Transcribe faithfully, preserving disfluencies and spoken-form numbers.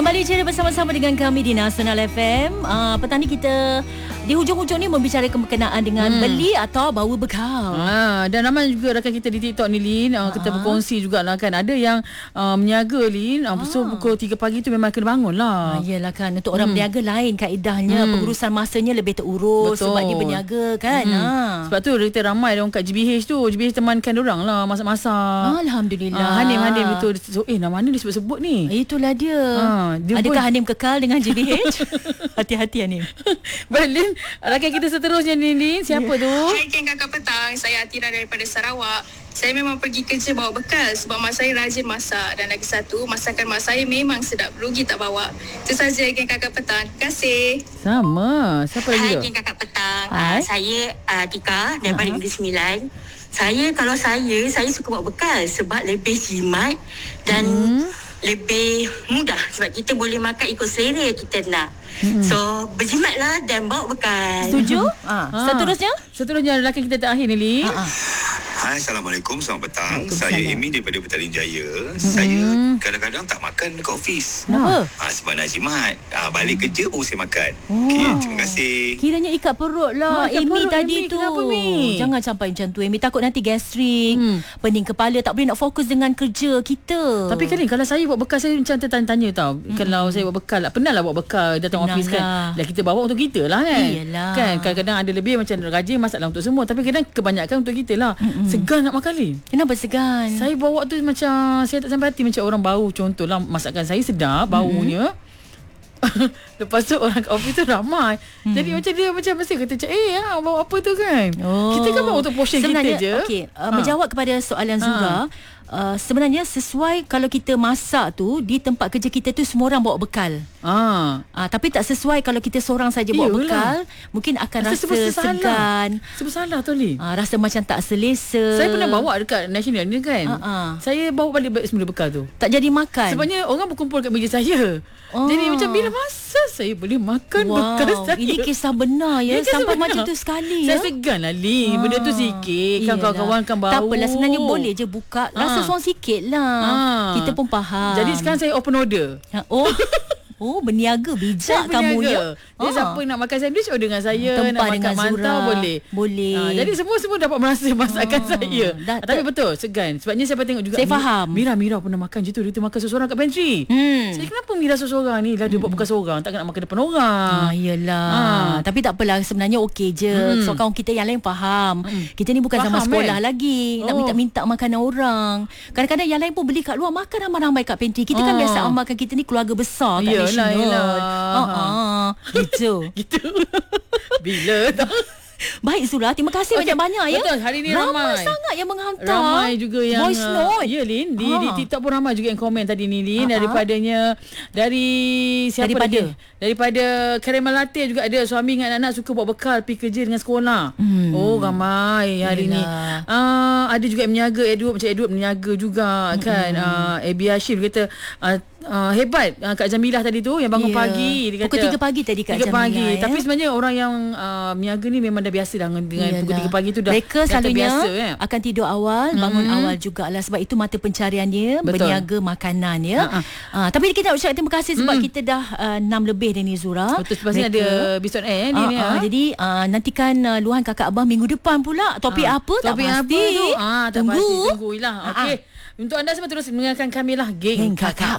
Kembali cerita bersama-sama dengan kami di Nasional F M. Uh, petang ni kita di hujung-hujung ni membicarakan berkenaan dengan hmm. beli atau bawa bekal. Ha, dan ramai juga rakan kita di TikTok ni, Lin. Uh, kita berkongsi jugalah kan. Ada yang uh, menyaga, Lin. Uh, so pukul tiga pagi tu memang kena bangun lah. Ha, yelah kan. Untuk orang hmm. berniaga lain kaedahnya. Hmm. Pengurusan masanya lebih terurus. Betul. Sebab dia berniaga kan. Hmm. Ha. Sebab tu kita ramai orang kat G B H tu. G B H temankan orang lah masak-masak. Alhamdulillah. Uh, Hanim, Hanim betul. So, eh nama mana dia sebut-sebut ni? Itulah dia. Ha, dia Adakah pun... Hanim kekal dengan G B H? Hati-hati Hanim. Balin, rakan kita seterusnya ni, Lin. Siapa yeah. tu? Hai geng kakak petang. Saya Atira daripada Sarawak. Saya memang pergi kerja bawa bekal sebab mak saya rajin masak. Dan lagi satu, masakan mak saya memang sedap. Rugi tak bawa. Itu saja geng kakak petang. Terima kasih. Sama. Siapa lagi? Hai geng kakak petang. Uh, saya uh, Tika daripada Negeri Sembilan. Saya, kalau saya, saya suka bawa bekal sebab lebih jimat dan hmm. lebih mudah. Sebab kita boleh makan ikut selera kita nak. Hmm. So, berjimatlah dan bawa bekal. Setuju? ha. Seterusnya? Seterusnya lelaki kita terakhir ni, Li. Ha. Hai, Assalamualaikum, selamat petang. Saya Amy daripada Petaling Jaya. Hmm. Saya kadang-kadang tak makan dekat office. Kenapa? Ha, sebab nak jimat. Ha, balik kerja baru saya makan. Oh. Okey, terima kasih. Kiranya ikat perut lah. Ha, Amy perut, tadi Amy. tu. Kenapa, Mi? Jangan sampai macam tu, Amy. Takut nanti gastrik, hmm. pening kepala, tak boleh nak fokus dengan kerja kita. Tapi kan ni, kalau saya bawa bekal, saya macam tertanya-tanya tau. Hmm. Kalau saya bawa bekal, pernah lah bawa bekal datang Pernah office kan. Dah kita bawa untuk kita lah kan. Iyalah. Kan kadang-kadang ada lebih macam rajin masak lah untuk semua. Tapi kadang kebanyakan untuk kita lah. Hmm. Segan nak makan, Li. Kenapa segan? Saya bawa tu macam saya tak sampai hati macam orang bau. Contohlah masakan saya sedap baunya. Mm-hmm. Lepas tu orang kat office tu ramai. Mm. Jadi macam dia macam mesti kata macam eh ha, bawa apa tu kan. Oh. Kita kan bawa untuk portion sebenarnya, kita je. Okey, uh, ha. menjawab kepada soalan Zura. Ha. Uh, sebenarnya sesuai kalau kita masak tu di tempat kerja kita tu semua orang bawa bekal. Ah, uh, tapi tak sesuai kalau kita seorang saja bawa bekal, mungkin akan rasa, rasa segan. Sebab salah tu, Li. Uh, rasa macam tak selesa. Saya pernah bawa dekat national ni kan. Uh-uh. Saya bawa balik semula bekal tu. Tak jadi makan. Sebabnya orang berkumpul kat meja saya. Oh. Jadi macam bila masa saya boleh makan wow. bekal saya. Ini kisah benar ya. Kisah sampai benar. Macam tu sekali saya ya. Saya segan lah, Li. Benda tu sikit. Kan kawan-kawan kan bau. Tak apalah, sebenarnya boleh je buka. Rasa ha. seorang sikit lah. Ha. Kita pun faham. Jadi sekarang saya open order. Ha. Oh. Oh, berniaga bijak kamu ya. Jadi ha. siapa nak makan sandwich order dengan saya, Tempah nak makan mantau boleh. Boleh. Ha, jadi semua-semua dapat merasa masakan ha. saya. Ha, tapi betul, segan. Sebabnya saya tengok juga saya faham. Mira Mira pernah makan je tu, dia tu makan seorang kat pantry. Hmm. Saya kenapa Mira seorang ni lah dia hmm. buat bukan seorang, tak nak makan depan orang. Ah, iyalah. Ha. Tapi tak apalah, sebenarnya okey je. Hmm. So kawan kita yang lain faham. Hmm. Kita ni bukan faham, zaman sekolah eh? lagi. Nak oh. minta-minta makanan orang. Kadang-kadang yang lain pun beli kat luar, makan ramai-ramai kat pantry. Kita oh. kan biasa amalkan, kita ni keluarga besar kat National. Yalah. Ha ah. Gitu. Gitu. Bila tak? Baik Zura, terima kasih okay. banyak-banyak ya. Betul, hari ni ramai. Ramai sangat yang menghantar. Ramai juga yang voice note. Ya, Lin, di, ha. di TikTok pun ramai juga yang komen tadi ni, Lin. Ha-ha. Daripadanya dari siapa Daripada lagi? Daripada Caramel Latte juga ada. Suami dengan anak suka bawa bekal pergi kerja dengan sekolah. Hmm. Oh, ramai hari Yalah. ni. Uh, ada juga yang menyaga, Edward macam Edward menyaga juga hmm. kan. Uh, Abi Hashim kata uh, Uh, hebat uh, Kak Jamilah tadi tu yang bangun yeah. pagi dia kata, pukul tiga pagi tadi Kak Jamilah pagi. Ya? Tapi sebenarnya orang yang uh, meniaga ni memang dah biasa dah dengan Yalah. pukul tiga pagi tu dah mereka selalunya biasa, eh? akan tidur awal, bangun hmm. awal jugalah. Sebab itu mata pencariannya Betul. berniaga makanan ya. uh-uh. uh, Tapi kita nak ucap terima kasih sebab hmm. kita dah uh, enam lebih dah ni Zura. Betul, sebab ada Bison Air ni, uh, ni uh, uh. Jadi uh, nantikan uh, luahan kakak abang minggu depan pula. Topik uh, apa tak topik pasti apa tu? Ah, tak Tunggu pasti, tunggulah. Okey. uh-uh. Untuk anda semua terus mendengarkan kami lah Geng, Geng Kakak